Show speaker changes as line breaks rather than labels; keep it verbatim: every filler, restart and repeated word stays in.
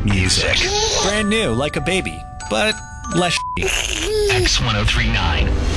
music.
Brand new, like a baby, but less shitty.
X ten thirty-nine.